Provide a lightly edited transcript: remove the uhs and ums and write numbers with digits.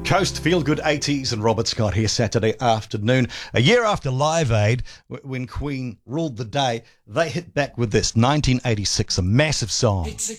Coast Feel Good 80s and Robert Scott here Saturday afternoon. A year after Live Aid, when Queen ruled the day, they hit back with this 1986, a massive song.